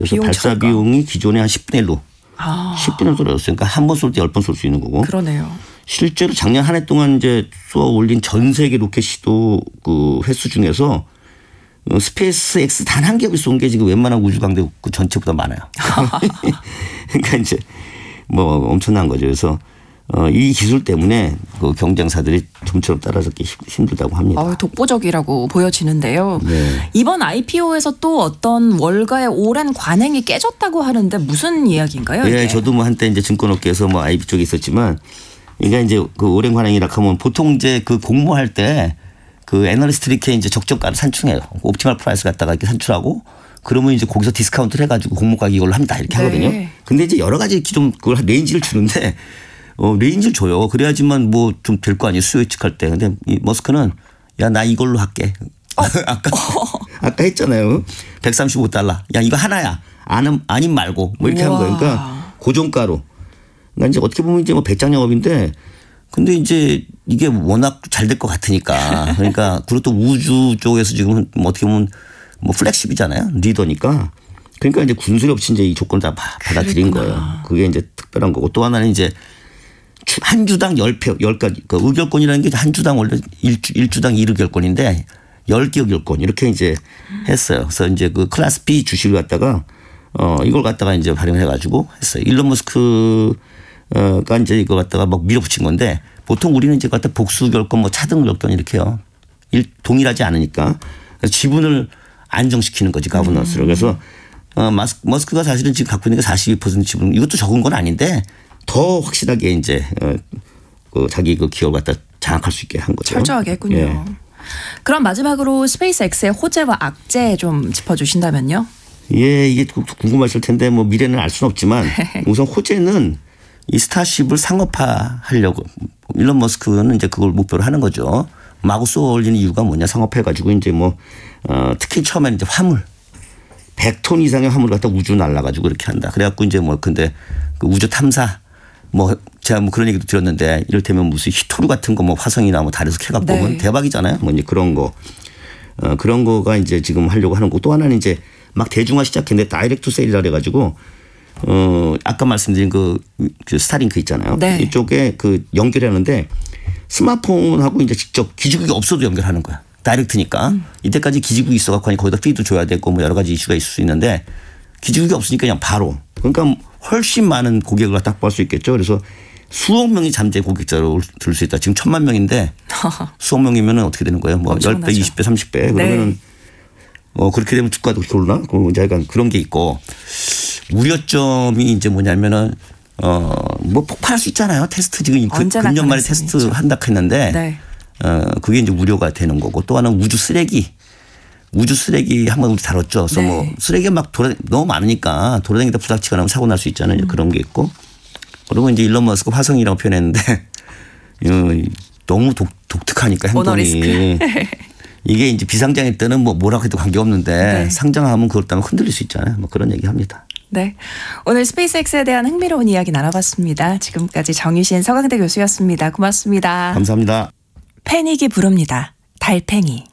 그래서 발사 비용이 기존에 한 10분의 1로 10분의 1로 떨어졌어요. 그러니까 한 번 쏠 때 10번 쏠 수 있는 거고. 그러네요. 실제로 작년 한 해 동안 이제 쏘아 올린 전 세계 로켓 시도 그 횟수 중에서 스페이스 X 단 한 기업이 쏜 게 지금 웬만한 우주 강대 그 전체보다 많아요. 그러니까 이제 뭐 엄청난 거죠. 그래서 이 기술 때문에 그 경쟁사들이 좀처럼 따라잡기 힘들다고 합니다. 독보적이라고 보여지는데요. 네. 이번 IPO에서 또 어떤 월가의 오랜 관행이 깨졌다고 하는데 무슨 이야기인가요? 예, 저도 뭐 한때 이제 증권업계에서 뭐 IB 쪽에 있었지만 이게 이제 그 오랜 관행이라 하면 보통 이제 그 공모할 때 그 애널리스트 이렇게 이제 적정가를 산출해요. 옵티멀 프라이스 갖다가 이렇게 산출하고 그러면 이제 거기서 디스카운트를 해가지고 공모가격 이걸로 합니다. 이렇게 하거든요. 근데 이제 여러 가지 기존 그걸 레인지를 주는데 레인지를 줘요. 그래야지만 뭐 좀 될 거 아니에요. 수요 예측할 때. 근데 이 머스크는 야, 나 이걸로 할게. 아까 했잖아요. 135달러. 야, 이거 하나야. 아님 말고 뭐 이렇게 한 거예요. 그러니까 고정가로. 그러니까 이제 어떻게 보면 이제 뭐 배짱 영업인데 근데 이제 이게 워낙 잘 될 것 같으니까 그러니까 그리고 또 우주 쪽에서 지금 뭐 어떻게 보면 뭐 플렉십이잖아요. 리더니까. 그러니까 이제 군수력 없이 이제 이 조건을 다 받아들인 거예요. 그게 이제 특별한 거고 또 하나는 이제 한 주당 10가지. 그 의결권이라는 게 한 주당 원래 1주당 1의결권인데 10개 의결권 이렇게 이제 했어요. 그래서 이제 그 클래스 B 주식을 갖다가 이걸 갖다가 이제 활용해 가지고 했어요. 일론 머스크가 이제 이거 갖다가 막 밀어붙인 건데 보통 우리는 이제 갖다 복수 결권 뭐 차등 결권 이렇게 해요. 동일하지 않으니까 지분을 안정시키는 거지 가버넌스를. 그래서 머스크가 사실은 지금 갖고 있는 게 42% 지분 이것도 적은 건 아닌데 더 확실하게 이제 그 자기 그 기업을 갖다 장악할 수 있게 한 거죠. 철저하게 했군요. 예. 그럼 마지막으로 스페이스X의 호재와 악재 좀 짚어주신다면요. 예, 이게 궁금하실 텐데 뭐 미래는 알 수는 없지만 우선 호재는 이 스타쉽을 상업화하려고 일론 머스크는 이제 그걸 목표로 하는 거죠. 마구 쏘아 올리는 이유가 뭐냐 상업해가지고 이제 뭐 특히 처음에는 이제 화물 100톤 이상의 화물을 갖다 우주 날라가지고 이렇게 한다. 그래갖고 이제 뭐 근데 그 우주 탐사 뭐 제가 뭐 그런 얘기도 들었는데 이를테면 무슨 히토류 같은 거 뭐 화성이나 뭐 달에서 캐갖고 보면 대박이잖아요. 뭐 이제 그런 거 그런 거가 이제 지금 하려고 하는 거. 또 하나는 이제 막 대중화 시작했는데 다이렉트 세일이라 그래가지고 아까 말씀드린 그 스타링크 있잖아요. 이쪽에 그 연결하는데 스마트폰하고 이제 직접 기지국이 없어도 연결하는 거야. 다이렉트니까. 이때까지 기지국이 있어갖고 거기다 피도 줘야 되고 뭐 여러 가지 이슈가 있을 수 있는데 기지국이 없으니까 그냥 바로. 그러니까 훨씬 많은 고객을 갖다 확보할 수 있겠죠. 그래서 수억 명이 잠재 고객자로 들 수 있다. 지금 1,000만 명인데 수억 명이면 어떻게 되는 거예요? 뭐 10배, 20배, 30배. 그러면은 그렇게 되면 주가도 그렇게 오르나? 이제 약간 그런 게 있고 우려점이 이제 뭐냐면은 뭐 폭발할 수 있잖아요. 테스트 지금 금년 말에 테스트 한다 했는데 그게 이제 우려가 되는 거고 또 하나는 우주 쓰레기 한번 우리 다뤘죠. 그래서 뭐 쓰레기가 막 너무 많으니까 돌아다니다 부닥치거나 하면 사고 날 수 있잖아요. 그런 게 있고 그리고 이제 일론 머스크 화성이라고 표현했는데 너무 독특하니까 행동이 이게 이제 비상장일 때는 뭐 뭐라고 해도 관계없는데 상장하면 그것 때문에 흔들릴 수 있잖아요. 뭐 그런 얘기 합니다. 네. 오늘 스페이스X에 대한 흥미로운 이야기 나눠봤습니다. 지금까지 정유신 서강대 교수였습니다. 고맙습니다. 감사합니다. 패닉이 부릅니다. 달팽이.